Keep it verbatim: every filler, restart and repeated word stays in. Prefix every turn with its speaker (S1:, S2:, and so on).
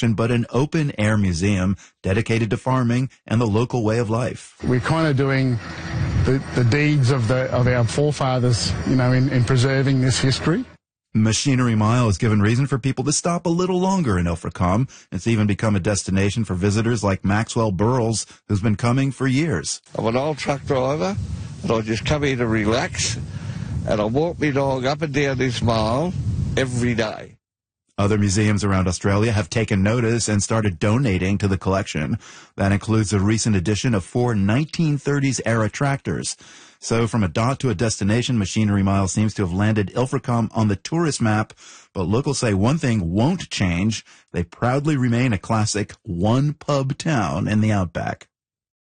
S1: attraction, but an open-air museum dedicated to farming and the local way of life.
S2: We're kind of doing the, the deeds of, the, of our forefathers, you know, in, in preserving this history.
S1: Machinery Mile has given reason for people to stop a little longer in Ilfracombe. It's even become a destination for visitors like Maxwell Burles, who's been coming for years.
S3: I'm an old truck driver, and I just come here to relax, and I walk my dog up and down this mile every day.
S1: Other museums around Australia have taken notice and started donating to the collection. That includes a recent addition of four nineteen thirties-era tractors. So from a dot to a destination, Machinery Mile seems to have landed Ilfracombe on the tourist map. But locals say one thing won't change. They proudly remain a classic one-pub town in the outback.